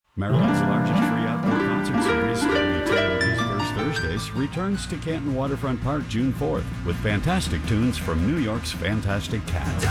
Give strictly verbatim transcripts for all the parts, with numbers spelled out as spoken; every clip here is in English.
Maryland's largest free outdoor concert series, W T O D's First Thursdays, returns to Canton Waterfront Park June fourth with fantastic tunes from New York's Fantastic Cats.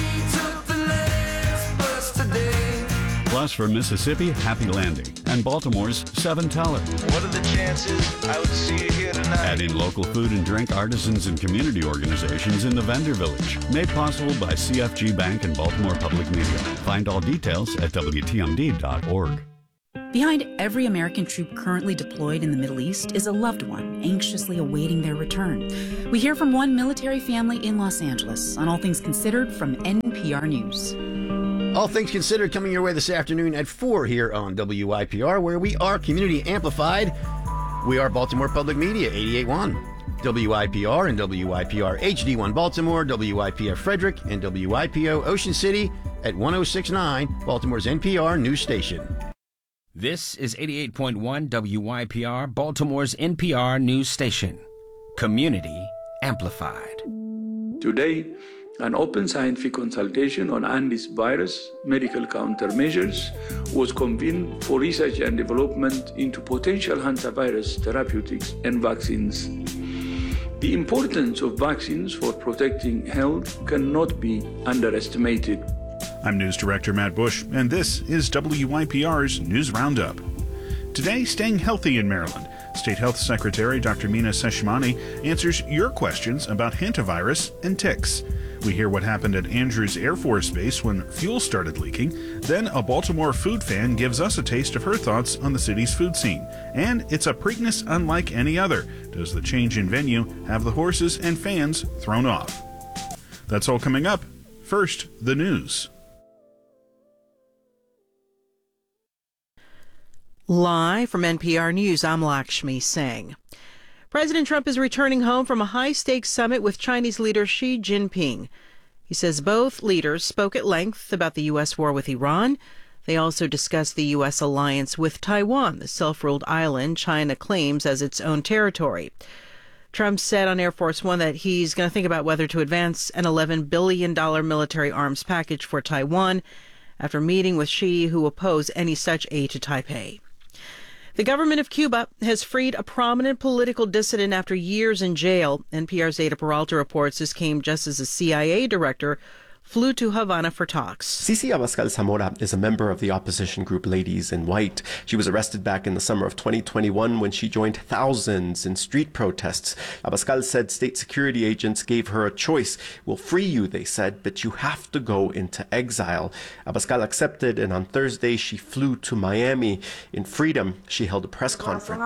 Plus from Mississippi, Happy Landing, and Baltimore's Seven Teller. What are the chances I would see you here tonight? Add in local food and drink artisans and community organizations in the Vendor Village. Made possible by C F G Bank and Baltimore Public Media. Find all details at W T M D dot org. Behind every American troop currently deployed in the Middle East is a loved one anxiously awaiting their return. We hear from one military family in Los Angeles on All Things Considered from N P R News. All Things Considered coming your way this afternoon at four here on W I P R, where we are community amplified. We are Baltimore Public Media, eighty-eight point one. W I P R and W I P R H D one Baltimore, W I P F Frederick, and W I P O Ocean City at one oh six point nine, Baltimore's N P R news station. This is eighty-eight point one W I P R, Baltimore's N P R news station. Community amplified. Today, an open scientific consultation on Andes virus medical countermeasures was convened for research and development into potential hantavirus therapeutics and vaccines. The importance of vaccines for protecting health cannot be underestimated. I'm News Director Matt Bush, and this is W I P R's News Roundup. Today, staying healthy in Maryland. State Health Secretary Doctor Meena Seshmani answers your questions about hantavirus and ticks. We hear what happened at Andrews Air Force Base when fuel started leaking. Then a Baltimore food fan gives us a taste of her thoughts on the city's food scene. And it's a Preakness unlike any other. Does the change in venue have the horses and fans thrown off? That's all coming up. First, the news. Live from N P R News, I'm Lakshmi Singh. President Trump is returning home from a high-stakes summit with Chinese leader Xi Jinping. He says both leaders spoke at length about the U S war with Iran. They also discussed the U S alliance with Taiwan, the self-ruled island China claims as its own territory. Trump said on Air Force One that he's going to think about whether to advance an eleven billion dollars military arms package for Taiwan after meeting with Xi, who opposed any such aid to Taipei. The government of Cuba has freed a prominent political dissident after years in jail. N P R's Zeta Peralta reports this came just as a C I A director flew to Havana for talks. Cici Abascal Zamora is a member of the opposition group Ladies in White. She was arrested back in the summer of twenty twenty-one when she joined thousands in street protests. Abascal said state security agents gave her a choice. We'll free you, they said, but you have to go into exile. Abascal accepted, and on Thursday she flew to Miami. In freedom, she held a press conference.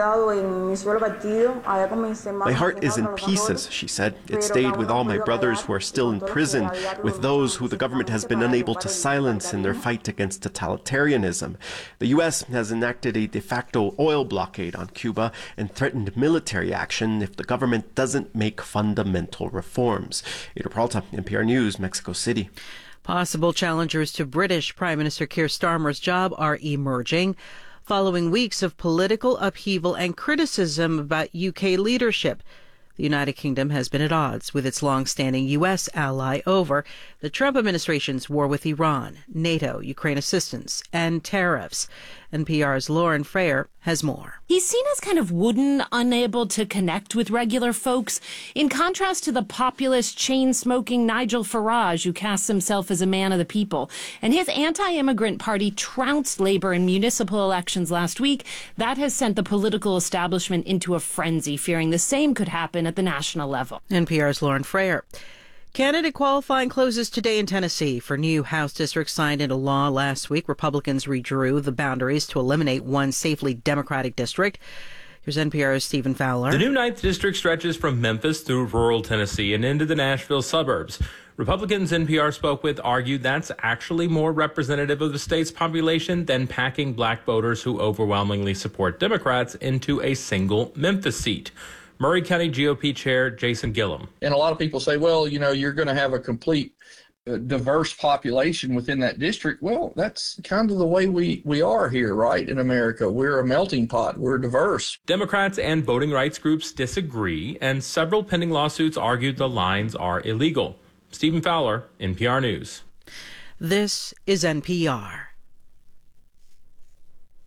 My heart is in pieces, she said. It stayed with all my brothers who are still in prison, with those who the government has been unable to silence in their fight against totalitarianism. The U S has enacted a de facto oil blockade on Cuba and threatened military action if the government doesn't make fundamental reforms. Ada Peralta, N P R News, Mexico City. Possible challengers to British Prime Minister Keir Starmer's job are emerging following weeks of political upheaval and criticism about U K leadership. The United Kingdom has been at odds with its long-standing U S ally over the Trump administration's war with Iran, NATO, Ukraine assistance, and tariffs. N P R's Lauren Frayer has more. He's seen as kind of wooden, unable to connect with regular folks, in contrast to the populist, chain-smoking Nigel Farage, who casts himself as a man of the people. And his anti-immigrant party trounced Labour in municipal elections last week. That has sent the political establishment into a frenzy, fearing the same could happen at the national level. N P R's Lauren Frayer. Candidate qualifying closes today in Tennessee for new House districts signed into law last week. Republicans redrew the boundaries to eliminate one safely Democratic district. Here's N P R's Stephen Fowler. The new ninth District stretches from Memphis through rural Tennessee and into the Nashville suburbs. Republicans N P R spoke with argued that's actually more representative of the state's population than packing black voters who overwhelmingly support Democrats into a single Memphis seat. Murray County G O P Chair Jason Gillum. And a lot of people say, well, you know, you're going to have a complete uh, diverse population within that district. Well, that's kind of the way we, we are here, right, in America. We're a melting pot. We're diverse. Democrats and voting rights groups disagree, and several pending lawsuits argued the lines are illegal. Stephen Fowler, N P R News. This is N P R.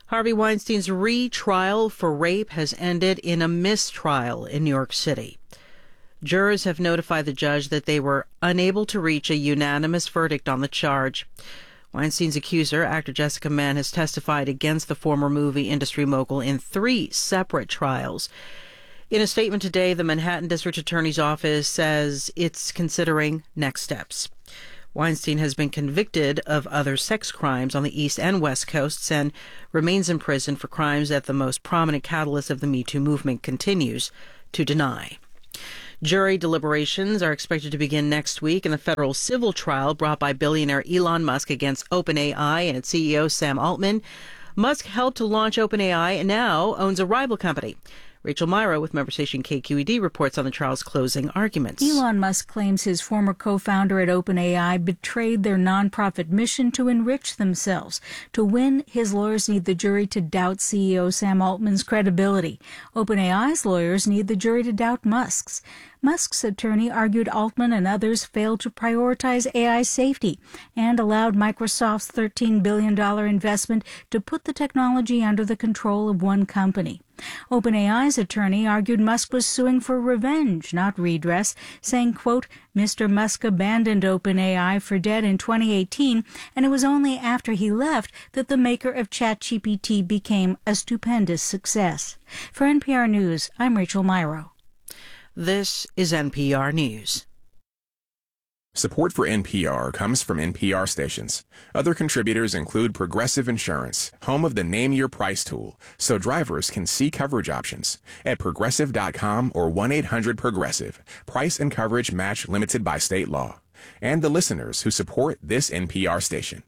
Harvey Weinstein's retrial for rape has ended in a mistrial in New York City. Jurors have notified the judge that they were unable to reach a unanimous verdict on the charge. Weinstein's accuser, actor Jessica Mann, has testified against the former movie industry mogul in three separate trials. In a statement today, the Manhattan District Attorney's Office says it's considering next steps. Weinstein has been convicted of other sex crimes on the East and West Coasts and remains in prison for crimes that the most prominent catalyst of the Me Too movement continues to deny. Jury deliberations are expected to begin next week in the federal civil trial brought by billionaire Elon Musk against OpenAI and its C E O Sam Altman. Musk helped to launch OpenAI and now owns a rival company. Rachel Myra with member station K Q E D reports on the trial's closing arguments. Elon Musk claims his former co-founder at OpenAI betrayed their nonprofit mission to enrich themselves. To win, his lawyers need the jury to doubt C E O Sam Altman's credibility. OpenAI's lawyers need the jury to doubt Musk's. Musk's attorney argued Altman and others failed to prioritize A I safety and allowed Microsoft's thirteen billion dollars investment to put the technology under the control of one company. OpenAI's attorney argued Musk was suing for revenge, not redress, saying, quote, Mister Musk abandoned OpenAI for dead in twenty eighteen, and it was only after he left that the maker of ChatGPT became a stupendous success. For N P R News, I'm Rachel Myro. This is N P R News. Support for N P R comes from N P R stations. Other contributors include Progressive Insurance, home of the Name Your Price tool, so drivers can see coverage options at progressive dot com or one eight hundred progressive. Price and coverage match limited by state law. And the listeners who support this N P R station.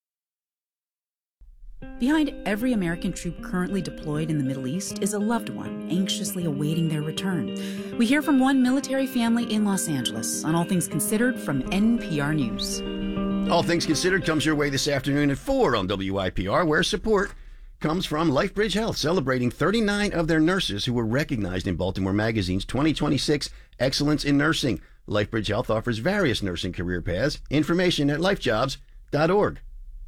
Behind every American troop currently deployed in the Middle East is a loved one anxiously awaiting their return. We hear from one military family in Los Angeles on All Things Considered from N P R News. All Things Considered comes your way this afternoon at four on W I P R, where support comes from LifeBridge Health, celebrating thirty-nine of their nurses who were recognized in Baltimore Magazine's twenty twenty-six Excellence in Nursing. LifeBridge Health offers various nursing career paths. Information at life jobs dot org.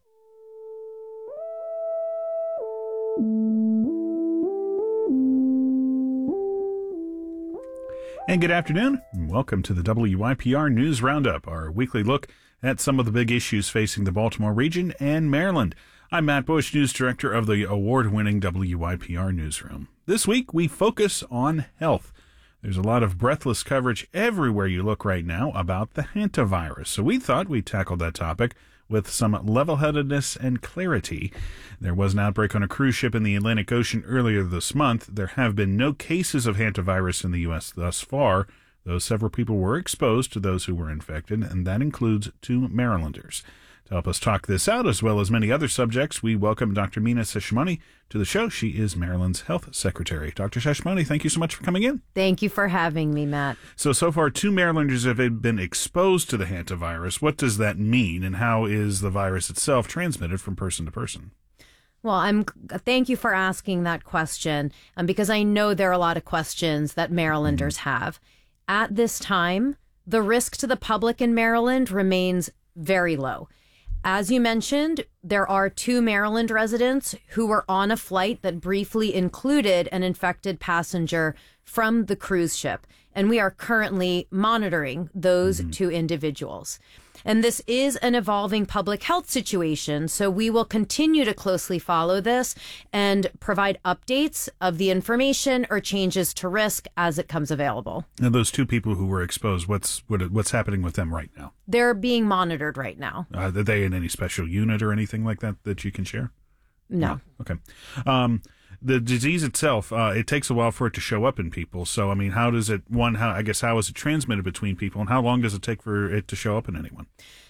And good afternoon, and welcome to the W I P R News Roundup, our weekly look at some of the big issues facing the Baltimore region and Maryland. I'm Matt Bush, news director of the award-winning W I P R Newsroom. This week, we focus on health. There's a lot of breathless coverage everywhere you look right now about the hantavirus, so we thought we'd tackle that topic with some level-headedness and clarity. There was an outbreak on a cruise ship in the Atlantic Ocean earlier this month. There have been no cases of hantavirus in the U S thus far, though several people were exposed to those who were infected, and that includes two Marylanders. To help us talk this out, as well as many other subjects, we welcome Doctor Meena Seshmani to the show. She is Maryland's health secretary. Doctor Seshmani, thank you so much for coming in. Thank you for having me, Matt. So, so far, two Marylanders have been exposed to the hantavirus. What does that mean, and how is the virus itself transmitted from person to person? Well, I'm. Thank you for asking that question, um, because I know there are a lot of questions that Marylanders mm-hmm. have. At this time, the risk to the public in Maryland remains very low. As you mentioned, there are two Maryland residents who were on a flight that briefly included an infected passenger from the cruise ship, and we are currently monitoring those mm-hmm. two individuals. And this is an evolving public health situation, so we will continue to closely follow this and provide updates of the information or changes to risk as it comes available. Now, those two people who were exposed, what's what, what's happening with them right now? They're being monitored right now. Uh, are they in any special unit or anything like that that you can share? No. no. Okay. Um, the disease itself, uh, it takes a while for it to show up in people. So, I mean, how does it, one, how, I guess, how is it transmitted between people, and how long does it take for it to show up in anyone?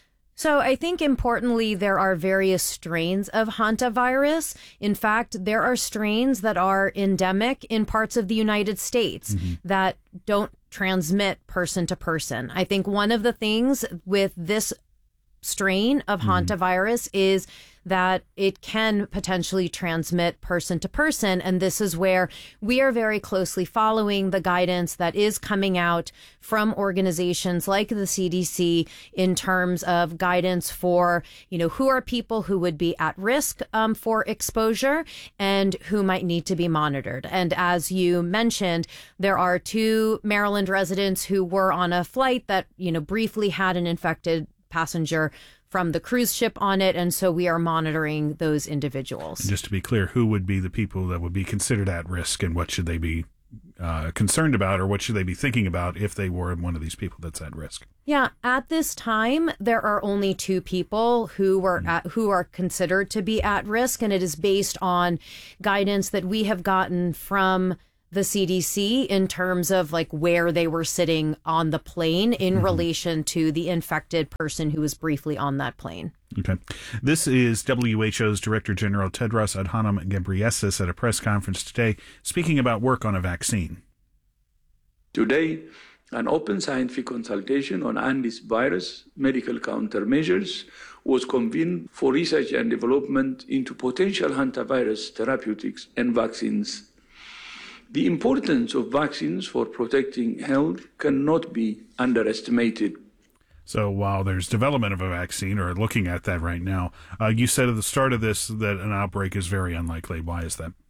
So I think importantly, there are various strains of hantavirus. In fact, there are strains that are endemic in parts of the United States mm-hmm. that don't transmit person to person. I think one of the things with this strain of mm-hmm. hantavirus is that it can potentially transmit person to person. And this is where we are very closely following the guidance that is coming out from organizations like the C D C in terms of guidance for, you know, who are people who would be at risk um, for exposure and who might need to be monitored. And as you mentioned, there are two Maryland residents who were on a flight that, you know, briefly had an infected passenger from the cruise ship on it, and so we are monitoring those individuals. And just to be clear, who would be the people that would be considered at risk, and what should they be uh, concerned about, or what should they be thinking about if they were one of these people that's at risk? Yeah, at this time, there are only two people who were at, who are considered to be at risk, and it is based on guidance that we have gotten from the C D C in terms of like where they were sitting on the plane in mm-hmm. relation to the infected person who was briefly on that plane. Okay. This is W H O's Director General Tedros Adhanom Ghebreyesus at a press conference today speaking about work on a vaccine. Today, an open scientific consultation on Andes virus medical countermeasures was convened for research and development into potential hantavirus therapeutics and vaccines. The importance of vaccines for protecting health cannot be underestimated. So while there's development of a vaccine, or looking at that right now, uh, you said at the start of this that an outbreak is very unlikely. Why is that?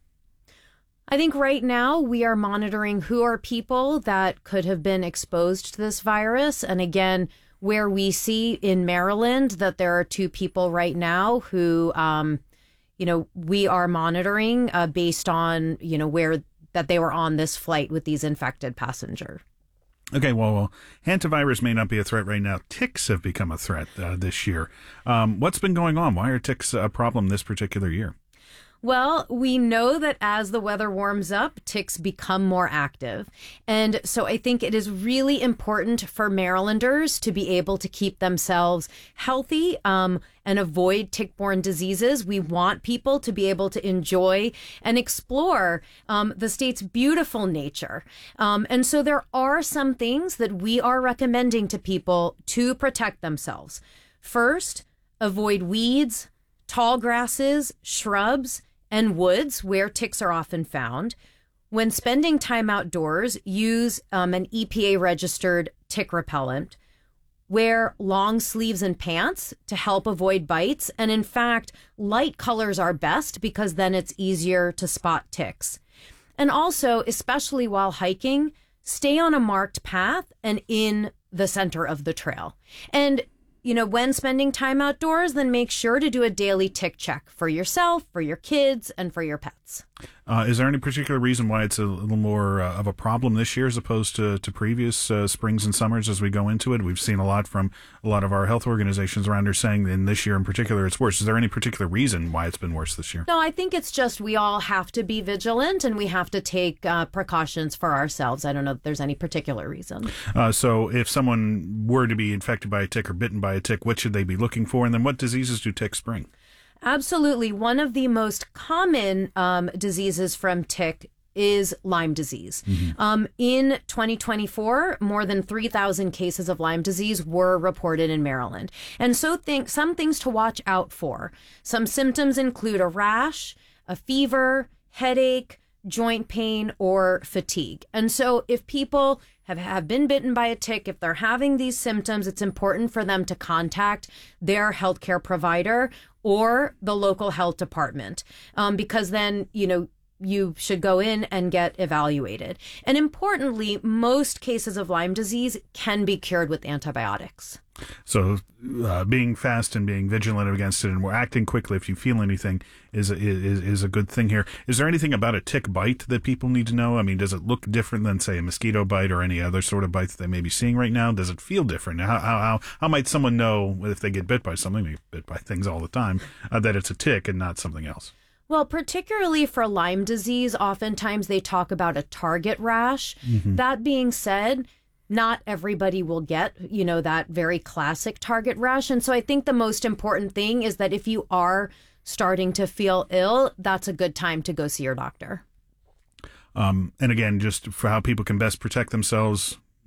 I think right now we are monitoring who are people that could have been exposed to this virus. And again, where we see in Maryland that there are two people right now who, um, you know, we are monitoring uh, based on, you know, where that they were on this flight with these infected passengers. Okay, well, well, hantavirus may not be a threat right now. Ticks have become a threat uh, this year. Um, what's been going on? Why are ticks a problem this particular year? Well, we know that as the weather warms up, ticks become more active. And so I think it is really important for Marylanders to be able to keep themselves healthy um, and avoid tick-borne diseases. We want people to be able to enjoy and explore um, the state's beautiful nature. Um, and so there are some things that we are recommending to people to protect themselves. First, avoid weeds, tall grasses, shrubs, and woods where ticks are often found. When spending time outdoors, use um, an E P A-registered tick repellent. Wear long sleeves and pants to help avoid bites. And in fact, light colors are best because then it's easier to spot ticks. And also, especially while hiking, stay on a marked path and in the center of the trail. And you know, when spending time outdoors, then make sure to do a daily tick check for yourself, for your kids, and for your pets. Uh, is there any particular reason why it's a little more uh, of a problem this year as opposed to, to previous uh, springs and summers as we go into it? We've seen a lot from a lot of our health organizations around here saying that in this year in particular it's worse. Is there any particular reason why it's been worse this year? No, I think it's just we all have to be vigilant and we have to take uh, precautions for ourselves. I don't know if there's any particular reason. Uh, so if someone were to be infected by a tick or bitten by a tick, what should they be looking for? And then what diseases do ticks bring? Absolutely. One of the most common um, diseases from tick is Lyme disease. Mm-hmm. Um, in twenty twenty-four, more than three thousand cases of Lyme disease were reported in Maryland. And so think some things to watch out for. Some symptoms include a rash, a fever, headache, joint pain, or fatigue. And so if people have, have been bitten by a tick, if they're having these symptoms, it's important for them to contact their healthcare provider or the local health department, um, because then, you know, you should go in and get evaluated. And importantly, most cases of Lyme disease can be cured with antibiotics. So uh, being fast and being vigilant against it and we're acting quickly if you feel anything is, is is a good thing here. Is there anything about a tick bite that people need to know? I mean, does it look different than, say, a mosquito bite or any other sort of bite that they may be seeing right now? Does it feel different? How how how, how might someone know if they get bit by something, they get bit by things all the time, uh, that it's a tick and not something else? Well, particularly for Lyme disease, oftentimes they talk about a target rash. Mm-hmm. That being said, not everybody will get, you know, that very classic target rash. And so I think the most important thing is that if you are starting to feel ill, that's a good time to go see your doctor. Um, and again, just for how people can best protect themselves,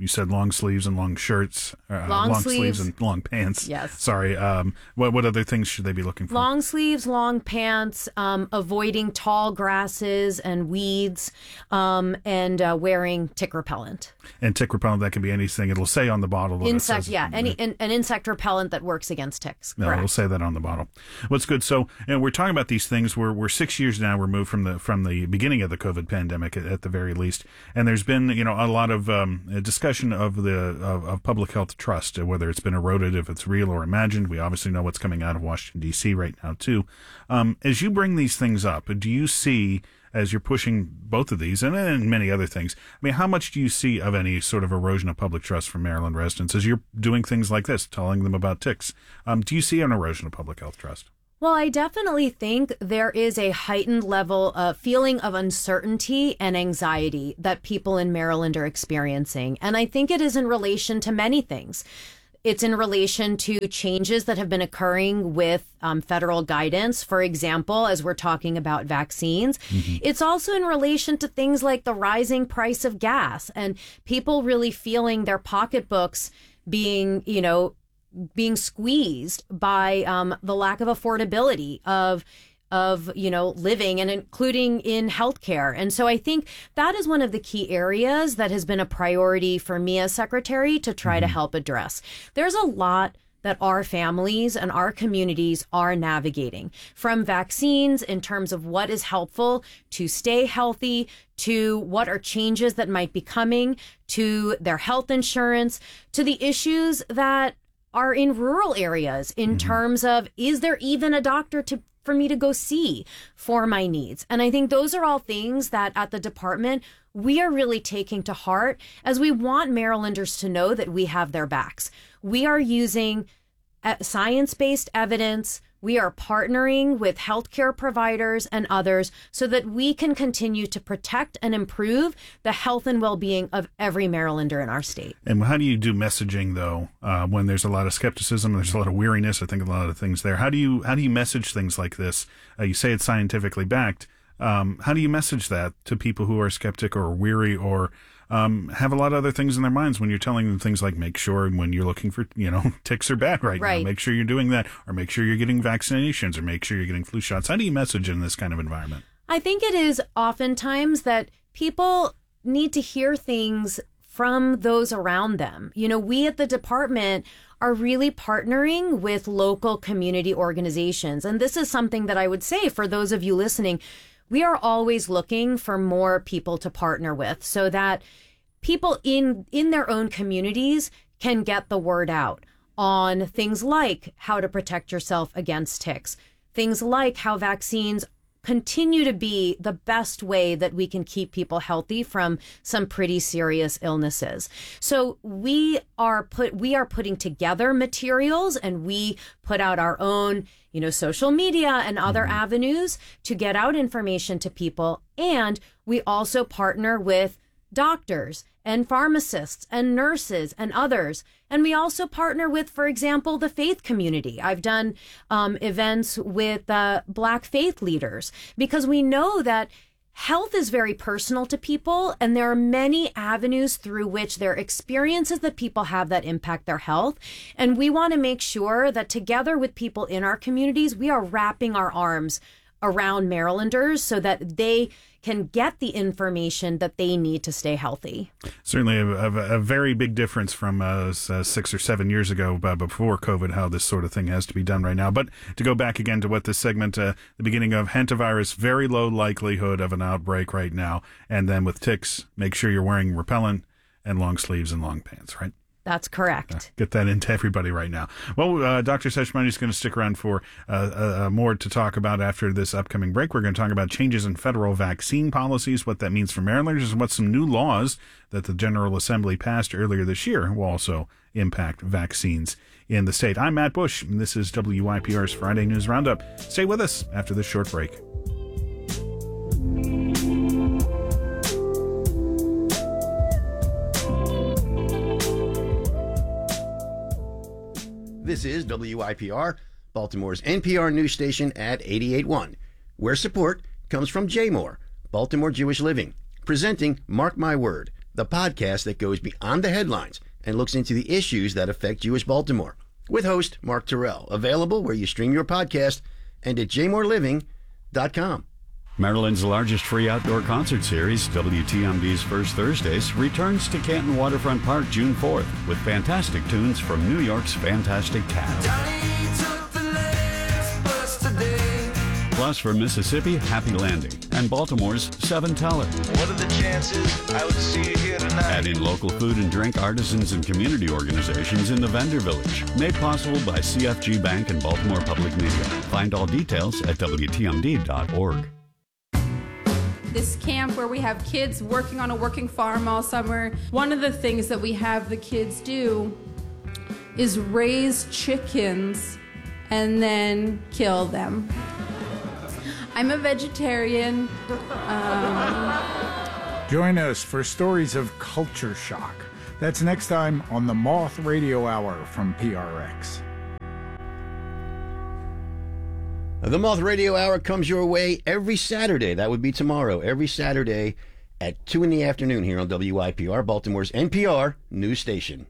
You said long sleeves and long shirts, uh, long, long sleeves. sleeves and long pants. Yes. Sorry. Um, what what other things should they be looking for? Long sleeves, long pants, um, avoiding tall grasses and weeds, um, and uh, wearing tick repellent. And tick repellent, that can be anything. It'll say on the bottle. What Insect, it says. yeah, any an, an insect repellent that works against ticks. No, Correct. it'll say that on the bottle. What's good? So, and we're talking about these things. We're we're six years now removed from the from the beginning of the COVID pandemic, at, at the very least. And there's been, you know, a lot of um, discussion of the of, of public health trust, whether it's been eroded, if it's real or imagined. We obviously know what's coming out of Washington D C right now too. Um, as you bring these things up, do you see, as you're pushing both of these and, and many other things, I mean, how much do you see of any sort of erosion of public trust from Maryland residents as you're doing things like this, telling them about ticks? Um, do you see an erosion of public health trust? Well, I definitely think there is a heightened level of feeling of uncertainty and anxiety that people in Maryland are experiencing. And I think it is in relation to many things. It's in relation to changes that have been occurring with um, federal guidance, for example, as we're talking about vaccines. Mm-hmm. It's also in relation to things like the rising price of gas and people really feeling their pocketbooks being, you know, being squeezed by um, the lack of affordability of of, you know, living and including in healthcare. And so I think that is one of the key areas that has been a priority for me as secretary to try mm-hmm. to help address. There's a lot that our families and our communities are navigating, from vaccines in terms of what is helpful to stay healthy, to what are changes that might be coming, to their health insurance, to the issues that are in rural areas in mm-hmm. terms of, is there even a doctor to for me to go see for my needs? And I think those are all things that at the department, we are really taking to heart, as we want Marylanders to know that we have their backs. We are using science-based evidence. We are partnering with healthcare providers and others so that we can continue to protect and improve the health and well-being of every Marylander in our state. And how do you do messaging, though, uh, when there's a lot of skepticism, there's a lot of weariness, I think a lot of things there. How do you how do you message things like this? Uh, you say it's scientifically backed. Um, how do you message that to people who are skeptic or weary or Um, have a lot of other things in their minds when you're telling them things like, make sure when you're looking for, you know, ticks are bad right, right. now, make sure you're doing that, or make sure you're getting vaccinations, or make sure you're getting flu shots. How do you message in this kind of environment? I think it is oftentimes that people need to hear things from those around them. You know, we at the department are really partnering with local community organizations. And this is something that I would say for those of you listening, we are always looking for more people to partner with so that people in in their own communities can get the word out on things like how to protect yourself against ticks, things like how vaccines continue to be the best way that we can keep people healthy from some pretty serious illnesses. So we are put we are putting together materials, and we put out our own, you know, social media and other mm-hmm. avenues to get out information to people. And we also partner with doctors and pharmacists and nurses and others. And we also partner with, for example, the faith community. I've done um, events with uh, Black faith leaders because we know that health is very personal to people, and there are many avenues through which there are experiences that people have that impact their health. And we want to make sure that together with people in our communities, we are wrapping our arms around Marylanders so that they can get the information that they need to stay healthy. Certainly a, a, a very big difference from uh, six or seven years ago, uh, before COVID, how this sort of thing has to be done right now. But to go back again to what this segment, uh, the beginning of hantavirus, very low likelihood of an outbreak right now. And then with ticks, make sure you're wearing repellent and long sleeves and long pants, right? That's correct. Uh, get that into everybody right now. Well, uh, Doctor Seshmani is going to stick around for uh, uh, more to talk about after this upcoming break. We're going to talk about changes in federal vaccine policies, what that means for Marylanders, and what some new laws that the General Assembly passed earlier this year will also impact vaccines in the state. I'm Matt Bush, and this is W I P R's Friday News Roundup. Stay with us after this short break. This is W I P R, Baltimore's N P R news station at eighty-eight point one, where support comes from J More, Baltimore Jewish Living, presenting Mark My Word, the podcast that goes beyond the headlines and looks into the issues that affect Jewish Baltimore, with host Mark Terrell, available where you stream your podcast and at j more living dot com. Maryland's largest free outdoor concert series, W T M D's First Thursdays, returns to Canton Waterfront Park June fourth with fantastic tunes from New York's Fantastic Cat. Plus for Mississippi, Happy Landing, and Baltimore's Seven Teller. What are the chances I would see you here tonight? Add in local food and drink artisans and community organizations in the Vendor Village. Made possible by C F G Bank and Baltimore Public Media. Find all details at W T M D dot org. This camp where we have kids working on a working farm all summer, one of the things that we have the kids do is raise chickens and then kill them. I'm a vegetarian. Um, Join us for stories of culture shock. That's next time on the Moth Radio Hour from P R X. The Moth Radio Hour comes your way every Saturday. That would be tomorrow. Every Saturday at two in the afternoon here on W I P R, Baltimore's N P R news station.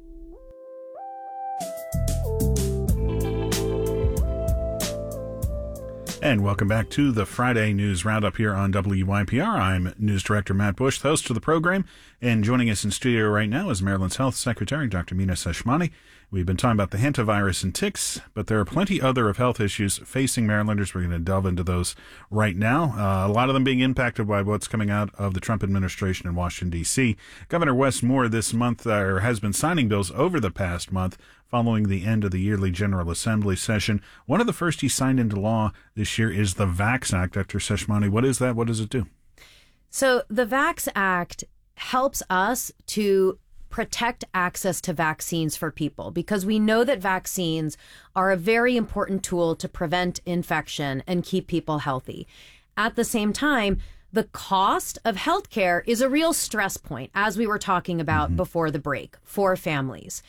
And welcome back to the Friday News Roundup here on W I P R. I'm News Director Matt Bush, the host of the program, and joining us in studio right now is Maryland's Health Secretary, Doctor Mina Seshmani. We've been talking about the hantavirus and ticks, but there are plenty other of health issues facing Marylanders. We're going to delve into those right now. Uh, a lot of them being impacted by what's coming out of the Trump administration in Washington, D C. Governor Wes Moore this month uh, has been signing bills over the past month following the end of the yearly General Assembly session. One of the first he signed into law this year is the VAX Act. Doctor Seshmani, what is that? What does it do? So the VAX Act helps us to protect access to vaccines for people, because we know that vaccines are a very important tool to prevent infection and keep people healthy. At the same time, the cost of healthcare is a real stress point, as we were talking about mm-hmm. before the break, for families.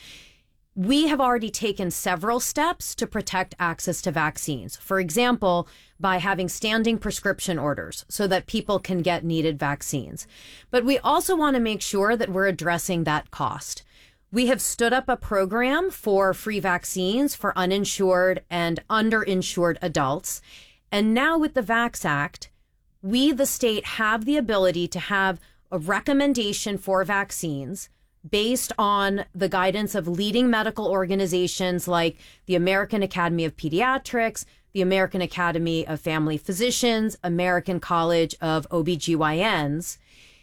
We have already taken several steps to protect access to vaccines. For example, by having standing prescription orders so that people can get needed vaccines. But we also want to make sure that we're addressing that cost. We have stood up a program for free vaccines for uninsured and underinsured adults. And now with the VAX Act, we, the state, have the ability to have a recommendation for vaccines based on the guidance of leading medical organizations like the American Academy of Pediatrics, the American Academy of Family Physicians, American College of O B G Y Ns.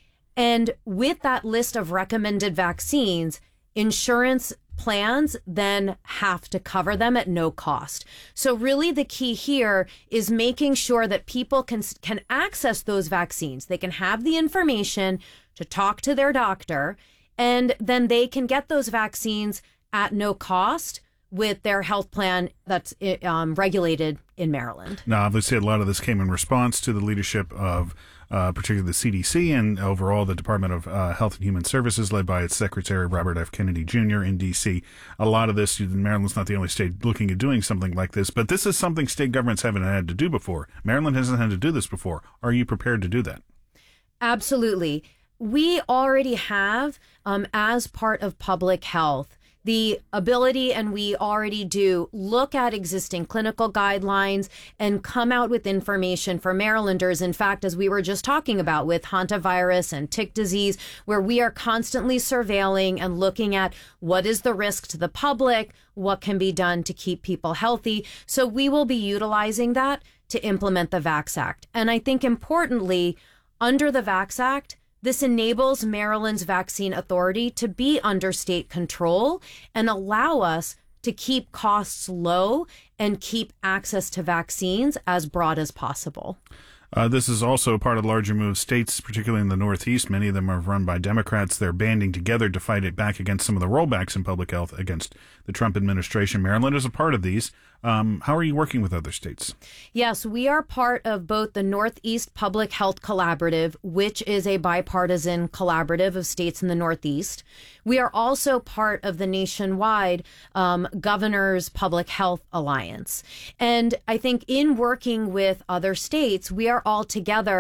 And with that list of recommended vaccines, insurance plans then have to cover them at no cost. So really the key here is making sure that people can can access those vaccines. They can have the information to talk to their doctor, and then they can get those vaccines at no cost with their health plan that's um, regulated in Maryland. Now, obviously, a lot of this came in response to the leadership of uh, particularly the C D C and overall the Department of uh, Health and Human Services, led by its Secretary Robert F. Kennedy Junior in D C. A lot of this, Maryland's not the only state looking at doing something like this, but this is something state governments haven't had to do before. Maryland hasn't had to do this before. Are you prepared to do that? Absolutely. We already have, um, as part of public health, the ability, and we already do, look at existing clinical guidelines and come out with information for Marylanders. In fact, as we were just talking about with hantavirus and tick disease, where we are constantly surveilling and looking at what is the risk to the public, what can be done to keep people healthy. So we will be utilizing that to implement the VAX Act. And I think importantly, under the VAX Act, this enables Maryland's vaccine authority to be under state control and allow us to keep costs low and keep access to vaccines as broad as possible. Uh, this is also part of the larger move. States, particularly in the Northeast, many of them are run by Democrats. They're banding together to fight it back against some of the rollbacks in public health against the Trump administration. Maryland is a part of these. Um, how are you working with other states? Yes, we are part of both the Northeast Public Health Collaborative, which is a bipartisan collaborative of states in the Northeast. We are also part of the nationwide um, Governor's Public Health Alliance. And I think in working with other states, we are all together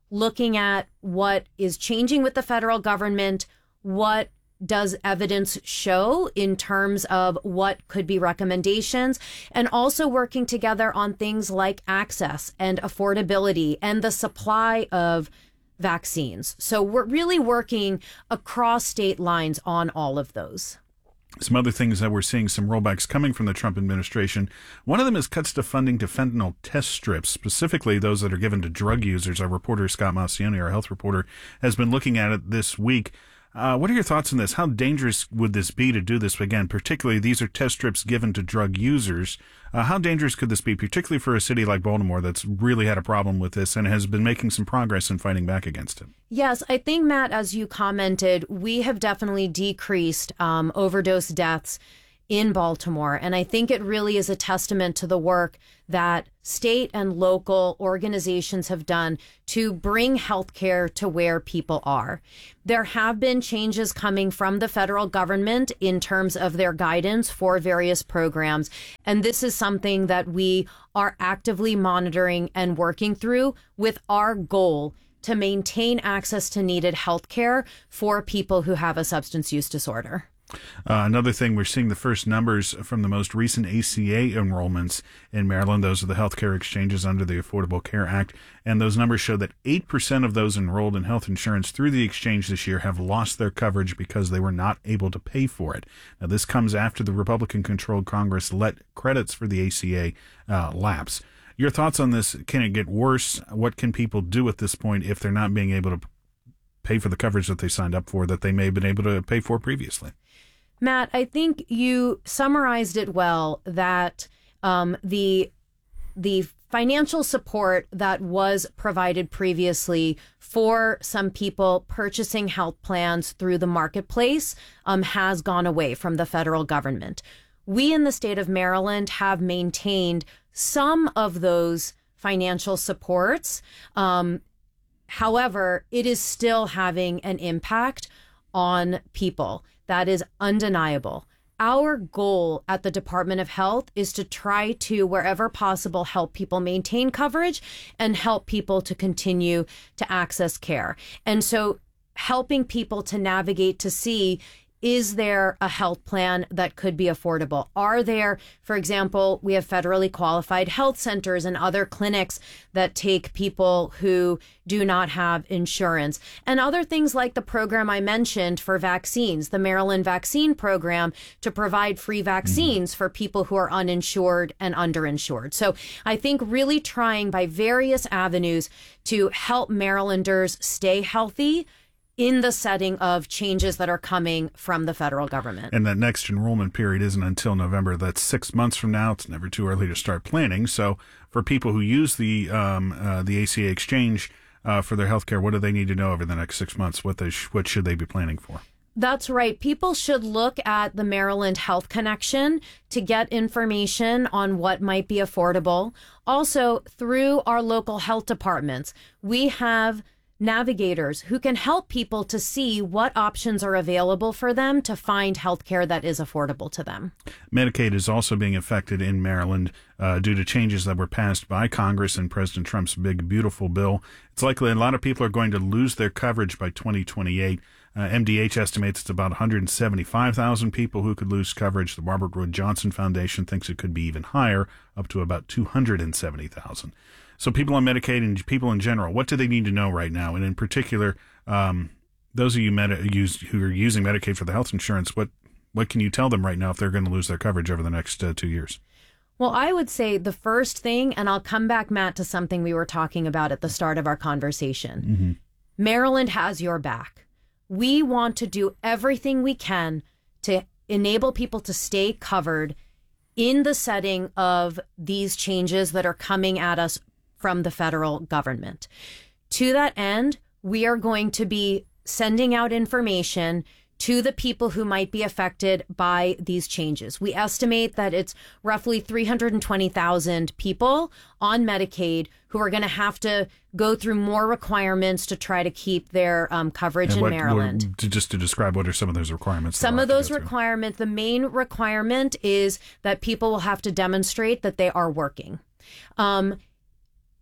looking at what is changing with the federal government, what does evidence show in terms of what could be recommendations, and also working together on things like access and affordability and the supply of vaccines. So we're really working across state lines on all of those. Some other things that we're seeing some rollbacks coming from the Trump administration. One of them is cuts to funding to fentanyl test strips, specifically those that are given to drug users. Our reporter, Scott Maucione, our health reporter, has been looking at it this week. Uh, what are your thoughts on this? How dangerous would this be to do this? Again, particularly these are test strips given to drug users. Uh, how dangerous could this be, particularly for a city like Baltimore that's really had a problem with this and has been making some progress in fighting back against it? Yes, I think, Matt, as you commented, we have definitely decreased um, overdose deaths in Baltimore. And I think it really is a testament to the work that state and local organizations have done to bring healthcare to where people are. There have been changes coming from the federal government in terms of their guidance for various programs. And this is something that we are actively monitoring and working through with our goal to maintain access to needed healthcare for people who have a substance use disorder. Uh, another thing, we're seeing the first numbers from the most recent A C A enrollments in Maryland. Those are the healthcare exchanges under the Affordable Care Act. And those numbers show that eight percent of those enrolled in health insurance through the exchange this year have lost their coverage because they were not able to pay for it. Now, this comes after the Republican-controlled Congress let credits for the A C A uh, lapse. Your thoughts on this? Can it get worse? What can people do at this point if they're not being able to pay for the coverage that they signed up for that they may have been able to pay for previously? Matt, I think you summarized it well, that um, the the financial support that was provided previously for some people purchasing health plans through the marketplace um, has gone away from the federal government. We in the state of Maryland have maintained some of those financial supports. Um, however, it is still having an impact on people. That is undeniable. Our goal at the Department of Health is to try to, wherever possible, help people maintain coverage and help people to continue to access care. And so helping people to navigate to see, is there a health plan that could be affordable? Are there, for example, we have federally qualified health centers and other clinics that take people who do not have insurance, and other things like the program I mentioned for vaccines, the Maryland Vaccine Program, to provide free vaccines mm-hmm. for people who are uninsured and underinsured. So I think really trying by various avenues to help Marylanders stay healthy in the setting of changes that are coming from the federal government. And that next enrollment period isn't until November. That's six months from now. It's never too early to start planning. So for people who use the um, uh, the A C A exchange uh, for their health care, what do they need to know over the next six months? What they sh- what should they be planning for? That's right. People should look at the Maryland Health Connection to get information on what might be affordable. Also, through our local health departments, we have navigators who can help people to see what options are available for them to find health care that is affordable to them. Medicaid is also being affected in Maryland uh, due to changes that were passed by Congress and President Trump's big, beautiful bill. It's likely a lot of people are going to lose their coverage by twenty twenty-eight. Uh, M D H estimates it's about one hundred seventy-five thousand people who could lose coverage. The Robert Wood Johnson Foundation thinks it could be even higher, up to about two hundred seventy thousand. So people on Medicaid and people in general, what do they need to know right now? And in particular, um, those of you med- use, who are using Medicaid for the health insurance, what, what can you tell them right now if they're going to lose their coverage over the next uh, two years? Well, I would say the first thing, and I'll come back, Matt, to something we were talking about at the start of our conversation. Mm-hmm. Maryland has your back. We want to do everything we can to enable people to stay covered in the setting of these changes that are coming at us from the federal government. To that end, we are going to be sending out information to the people who might be affected by these changes. We estimate that it's roughly three hundred twenty thousand people on Medicaid who are going to have to go through more requirements to try to keep their um, coverage and in what, Maryland. What, to, just to describe, what are some of those requirements? Some of those requirements, the main requirement is that people will have to demonstrate that they are working. Um,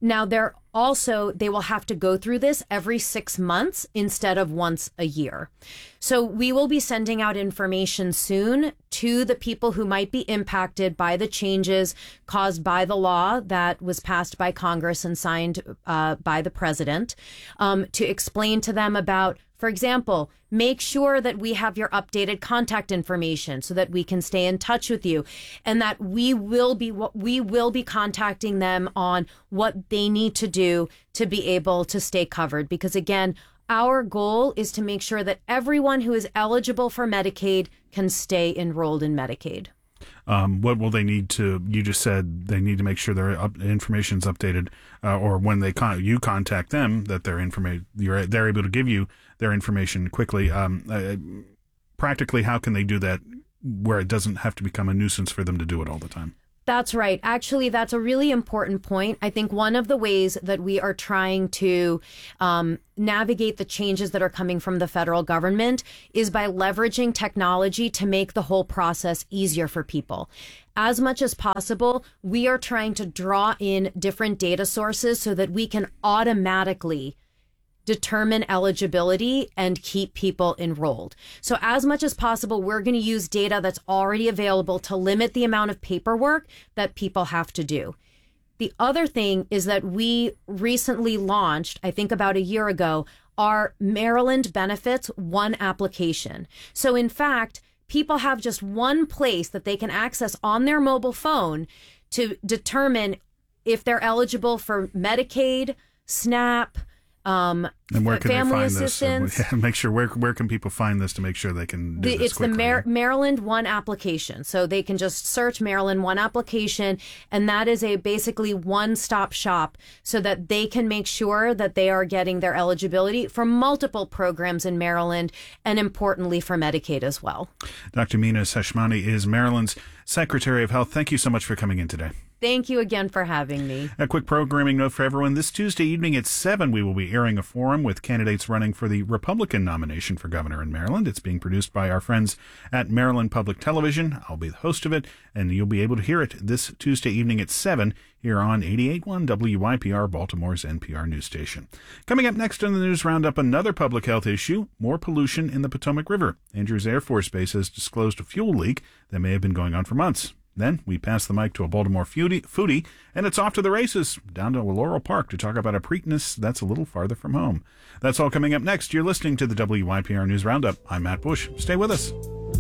Now, they're also, they will have to go through this every six months instead of once a year. So we will be sending out information soon to the people who might be impacted by the changes caused by the law that was passed by Congress and signed uh, by the president, um, to explain to them about, for example, make sure that we have your updated contact information so that we can stay in touch with you, and that we will be we will be contacting them on what they need to do to be able to stay covered. Because again, our goal is to make sure that everyone who is eligible for Medicaid can stay enrolled in Medicaid. Um, what will they need to? You just said they need to make sure their up, information's updated, uh, or when they con- you contact them, that their information you're they're able to give you their information quickly. Um, uh, practically, how can they do that where it doesn't have to become a nuisance for them to do it all the time? That's right. Actually, that's a really important point. I think one of the ways that we are trying to um, navigate the changes that are coming from the federal government is by leveraging technology to make the whole process easier for people. As much as possible, we are trying to draw in different data sources so that we can automatically determine eligibility and keep people enrolled. So as much as possible, we're going to use data that's already available to limit the amount of paperwork that people have to do. The other thing is that we recently launched, I think about a year ago, our Maryland Benefits One application. So in fact, people have just one place that they can access on their mobile phone to determine if they're eligible for Medicaid, SNAP, Um, and where can they family find assistance. this? Yeah, make sure where where can people find this to make sure they can do the, this It's quickly? the Mar- Maryland One application, so they can just search Maryland One application, and that is a basically one-stop shop so that they can make sure that they are getting their eligibility for multiple programs in Maryland, and importantly for Medicaid as well. Doctor Mina Seshmani is Maryland's Secretary of Health. Thank you so much for coming in today. Thank you again for having me. A quick programming note for everyone. This Tuesday evening at seven, we will be airing a forum with candidates running for the Republican nomination for governor in Maryland. It's being produced by our friends at Maryland Public Television. I'll be the host of it, and you'll be able to hear it this Tuesday evening at seven here on eighty-eight point one W Y P R, Baltimore's N P R news station. Coming up next on the News Roundup, another public health issue, more pollution in the Potomac River. Andrews Air Force Base has disclosed a fuel leak that may have been going on for months. Then we pass the mic to a Baltimore foodie, foodie, and it's off to the races, down to Laurel Park to talk about a Preakness that's a little farther from home. That's all coming up next. You're listening to the W Y P R News Roundup. I'm Matt Bush. Stay with us.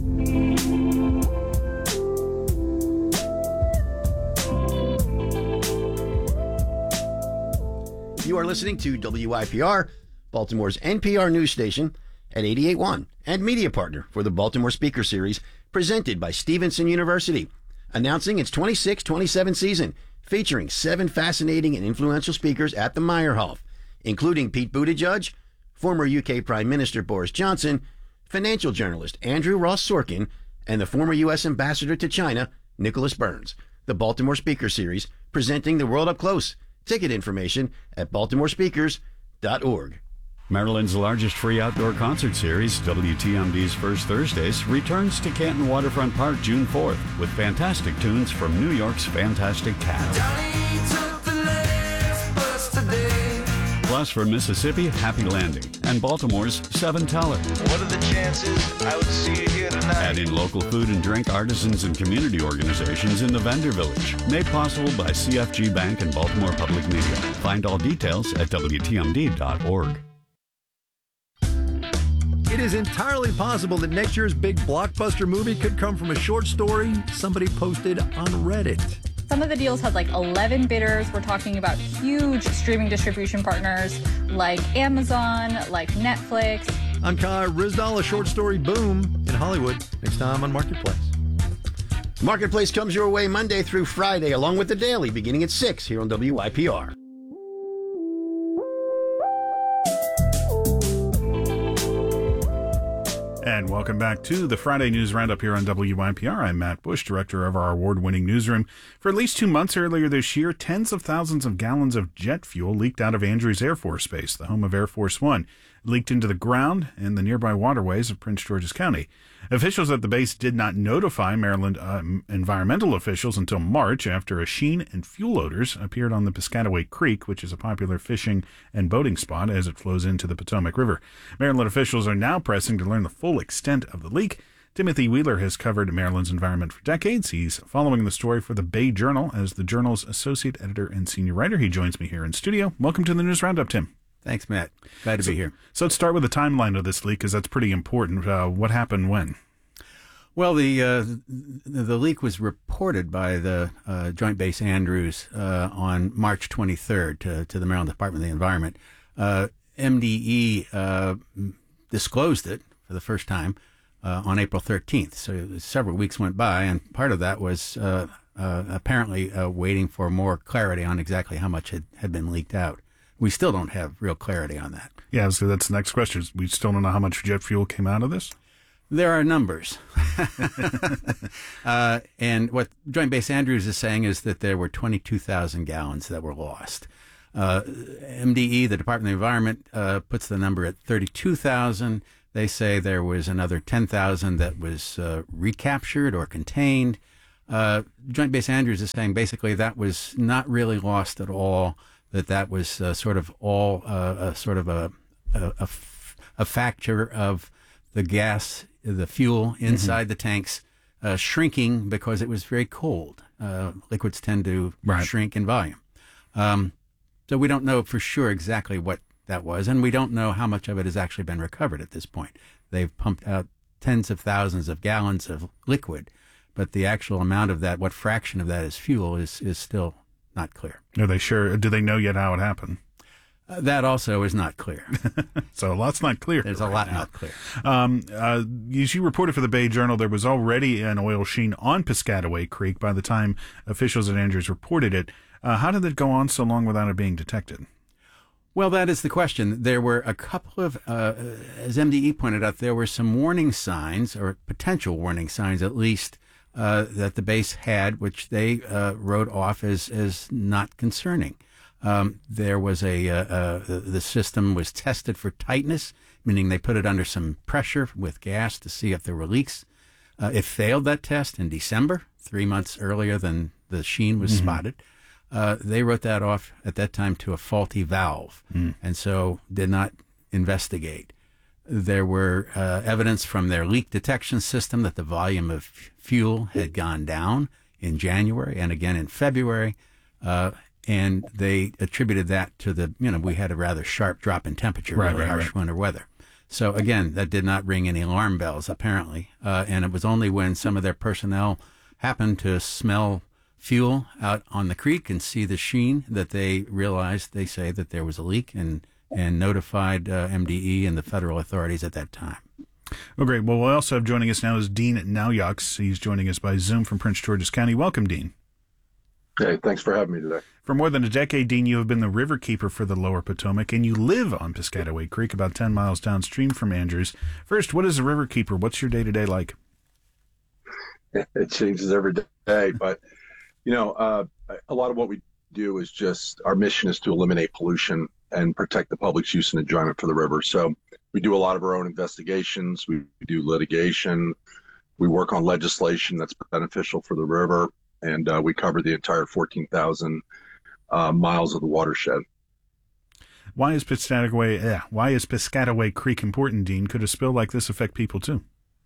You are listening to W Y P R, Baltimore's N P R news station at eighty-eight point one and media partner for the Baltimore Speaker Series presented by Stevenson University, announcing its twenty-six twenty-seven season, featuring seven fascinating and influential speakers at the Meyerhoff, including Pete Buttigieg, former U K Prime Minister Boris Johnson, financial journalist Andrew Ross Sorkin, and the former U S Ambassador to China, Nicholas Burns. The Baltimore Speaker Series, presenting the world up close. Ticket information at baltimore speakers dot org. Maryland's largest free outdoor concert series, W T M D's First Thursdays, returns to Canton Waterfront Park June fourth with fantastic tunes from New York's Fantastic Cats. Plus from Mississippi, Happy Landing, and Baltimore's Seven Teller. What are the chances I would see you here tonight? Add in local food and drink artisans and community organizations in the Vendor Village. Made possible by C F G Bank and Baltimore Public Media. Find all details at W T M D dot org. It is entirely possible that next year's big blockbuster movie could come from a short story somebody posted on Reddit. Some of the deals had like eleven bidders. We're talking about huge streaming distribution partners like Amazon, like Netflix. I'm Kai Rizdal, a short story boom in Hollywood. Next time on Marketplace. Marketplace comes your way Monday through Friday, along with the Daily, beginning at six here on W Y P R. And welcome back to the Friday News Roundup here on W Y P R. I'm Matt Bush, director of our award-winning newsroom. For at least two months earlier this year, tens of thousands of gallons of jet fuel leaked out of Andrews Air Force Base, the home of Air Force One. leaked into the ground in the nearby waterways of Prince George's County. Officials at the base did not notify Maryland uh, environmental officials until March after a sheen and fuel odors appeared on the Piscataway Creek, which is a popular fishing and boating spot as it flows into the Potomac River. Maryland officials are now pressing to learn the full extent of the leak. Timothy Wheeler has covered Maryland's environment for decades. He's following the story for the Bay Journal as the Journal's associate editor and senior writer. He joins me here in studio. Welcome to the News Roundup, Tim. Thanks, Matt. Glad to so, be here. So let's start with the timeline of this leak, because that's pretty important. Uh, what happened when? Well, the uh, the leak was reported by the uh, Joint Base Andrews uh, on March twenty-third to, to the Maryland Department of the Environment. Uh, M D E uh, disclosed it for the first time uh, on April thirteenth. So several weeks went by, and part of that was uh, uh, apparently uh, waiting for more clarity on exactly how much had, had been leaked out. We still don't have real clarity on that. Yeah, so that's the next question. We still don't know how much jet fuel came out of this? There are numbers. uh, and what Joint Base Andrews is saying is that there were twenty-two thousand gallons that were lost. Uh, M D E, the Department of the Environment, uh, puts the number at thirty-two thousand. They say there was another ten thousand that was uh, recaptured or contained. Uh, Joint Base Andrews is saying basically that was not really lost at all, that that was uh, sort of all uh, a sort of a, a, a, f- a factor of the gas, the fuel inside mm-hmm. the tanks uh, shrinking because it was very cold. Uh, liquids tend to right. shrink in volume. Um, so we don't know for sure exactly what that was, and we don't know how much of it has actually been recovered at this point. They've pumped out tens of thousands of gallons of liquid, but the actual amount of that, what fraction of that is fuel, is, is still not clear. Are they sure? Do they know yet how it happened? Uh, that also is not clear. So a lot's not clear. There's right a lot now. not clear. Um, uh, as you reported for the Bay Journal, there was already an oil sheen on Piscataway Creek by the time officials at Andrews reported it. Uh, how did it go on so long without it being detected? Well, that is the question. There were a couple of, uh, as M D E pointed out, there were some warning signs, or potential warning signs at least, uh, that the base had, which they uh, wrote off as, as not concerning. Um, there was a, uh, uh, the system was tested for tightness, meaning they put it under some pressure with gas to see if there were leaks. Uh, it failed that test in December, three months earlier than the sheen was mm-hmm. spotted. Uh, they wrote that off at that time to a faulty valve, mm. and so did not investigate. There were uh, evidence from their leak detection system that the volume of fuel had gone down in January and again in February. Uh, And they attributed that to the, you know, we had a rather sharp drop in temperature, right, really right, harsh right. winter weather. So again, that did not ring any alarm bells, apparently. Uh, and it was only when some of their personnel happened to smell fuel out on the creek and see the sheen that they realized, they say, that there was a leak and, and notified uh, M D E and the federal authorities at that time. Well, great. Well, we also have joining us now is Dean Nauyaks. He's joining us by Zoom from Prince George's County. Welcome, Dean. Hey, thanks for having me today. For more than a decade, Dean, you have been the river keeper for the lower Potomac, and you live on Piscataway Creek, about ten miles downstream from Andrews. First, what is a river keeper? What's your day-to-day like? It changes every day, but, you know, uh, a lot of what we do is just, our mission is to eliminate pollution and protect the public's use and enjoyment for the river. So we do a lot of our own investigations. We do litigation. We work on legislation that's beneficial for the river. And uh, we cover the entire fourteen thousand uh, miles of the watershed. Why is Piscataway, eh, why is Piscataway Creek important, Dean? Could a spill like this affect people too?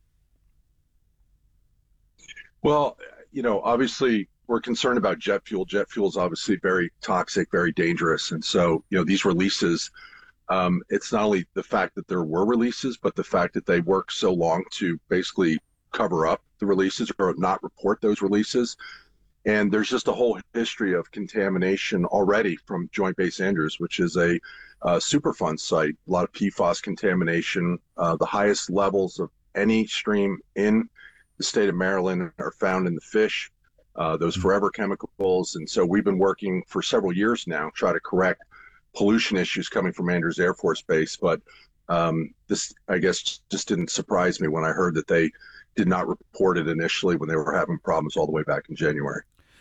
Well, you know, obviously we're concerned about jet fuel. Jet fuel is obviously very toxic, very dangerous. And so, you know, these releases, um, it's not only the fact that there were releases, but the fact that they work so long to basically cover up the releases or not report those releases. And there's just a whole history of contamination already from Joint Base Andrews, which is a uh, Superfund site. A lot of P FAS contamination. Uh, the highest levels of any stream in the state of Maryland are found in the fish, uh, those forever chemicals. And so we've been working for several years now, try to correct pollution issues coming from Andrews Air Force Base. But um, this, I guess, just didn't surprise me when I heard that they did not report it initially when they were having problems all the way back in January.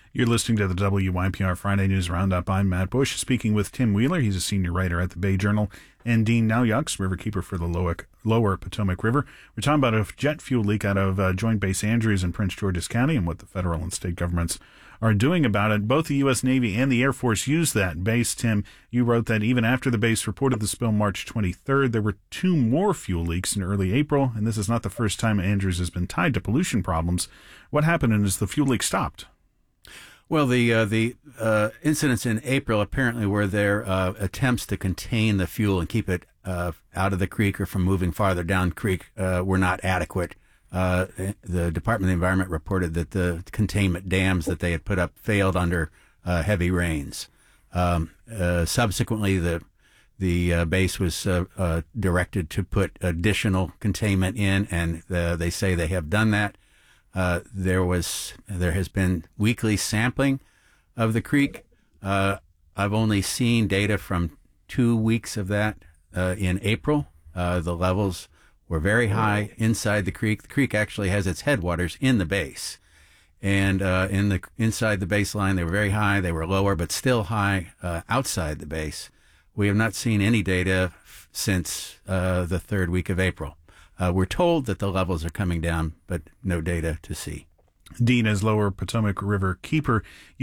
You're listening to the W Y P R Friday News Roundup. I'm Matt Bush, speaking with Tim Wheeler. He's a senior writer at the Bay Journal, and Dean Nauyuks, riverkeeper for the Lower, Lower Potomac River. We're talking about a jet fuel leak out of uh, Joint Base Andrews in Prince George's County and what the federal and state governments are doing about it. Both the U S. Navy and the Air Force use that base. Tim, you wrote that even after the base reported the spill March twenty-third, there were two more fuel leaks in early April, and this is not the first time Andrews has been tied to pollution problems. What happened, and is the fuel leak stopped? Well, the uh, the uh, incidents in April apparently were their uh, attempts to contain the fuel and keep it uh, out of the creek or from moving farther down creek uh, were not adequate. Uh, the Department of the Environment reported that the containment dams that they had put up failed under uh, heavy rains. Um, uh, subsequently, the the uh, base was uh, uh, directed to put additional containment in, and uh, they say they have done that. Uh, there was there has been weekly sampling of the creek. Uh, I've only seen data from two weeks of that uh, in April. Uh, the levels were very high inside the creek. The creek actually has its headwaters in the base, and uh, in the inside the baseline they were very high. They were lower, but still high uh, outside the base. We have not seen any data f- since uh, the third week of April. Uh, we're told that the levels are coming down, but no data to see. Dean, as Lower Potomac River keeper,